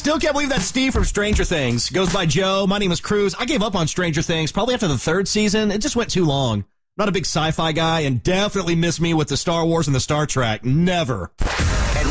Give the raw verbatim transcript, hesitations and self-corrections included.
Still can't believe that Steve from Stranger Things goes by Joe. My name is Cruz. I gave up on Stranger Things probably after the third season. It just went too long. Not a big sci-fi guy and definitely miss me with the Star Wars and the Star Trek. Never.